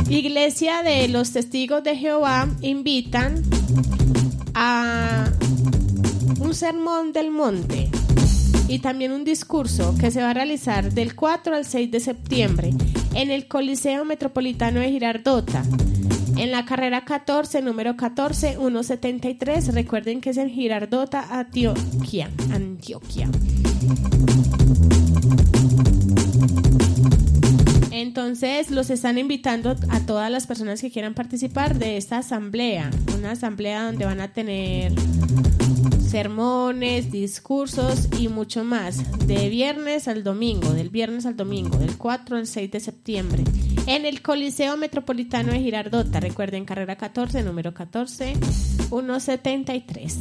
Iglesia de los Testigos de Jehová invitan a un sermón del monte y también un discurso que se va a realizar del 4 al 6 de septiembre en el Coliseo Metropolitano de Girardota, en la carrera 14, número 14173. Recuerden que es en Girardota, Antioquia. Entonces los están invitando a todas las personas que quieran participar de esta asamblea, una asamblea donde van a tener sermones, discursos y mucho más, del viernes al domingo, del 4 al 6 de septiembre, en el Coliseo Metropolitano de Girardota. Recuerden, carrera 14, número 14173.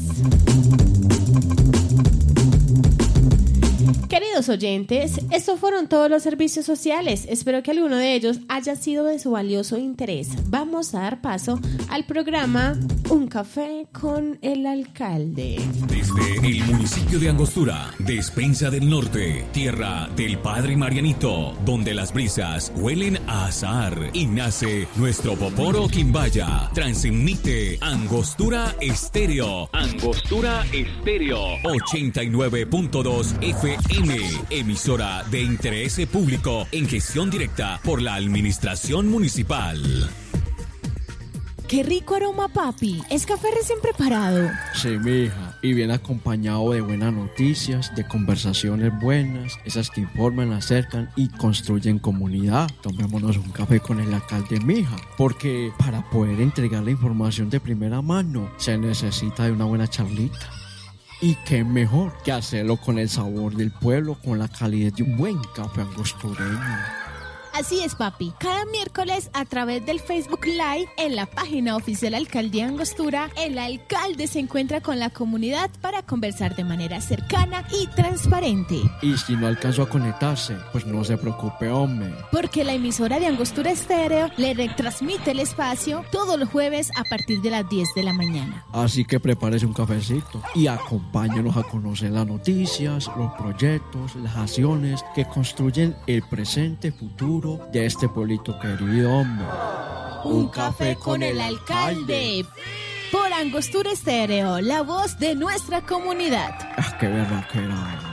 Queridos oyentes, estos fueron todos los servicios sociales. Espero que alguno de ellos haya sido de su valioso interés. Vamos a dar paso al programa Un Café con el Alcalde. Desde el municipio de Angostura, Despensa del Norte, tierra del Padre Marianito, donde las brisas huelen a azahar y nace nuestro Poporo Quimbaya. Transmite Angostura Estéreo. Angostura Estéreo 89.2 FM. Emisora de interés público en gestión directa por la administración municipal. ¡Qué rico aroma, papi! ¿Es café recién preparado? Sí, mija, y bien acompañado de buenas noticias, de conversaciones buenas, esas que informan, acercan y construyen comunidad. Tomémonos un café con el alcalde, mija, porque para poder entregar la información de primera mano se necesita de una buena charlita. Y qué mejor que hacerlo con el sabor del pueblo, con la calidez de un buen café angostureño. Así es, papi. Cada miércoles a través del Facebook Live en la página oficial Alcaldía Angostura, el alcalde se encuentra con la comunidad para conversar de manera cercana y transparente. Y si no alcanzó a conectarse, pues no se preocupe, hombre. Porque la emisora de Angostura Estéreo le retransmite el espacio todos los jueves a partir de las 10 de la mañana. Así que prepárese un cafecito y acompáñenos a conocer las noticias, los proyectos, las acciones que construyen el presente, futuro de este pueblito querido, hombre. Un café con el alcalde. Por Angostura Estéreo, la voz de nuestra comunidad. Qué verdad que era.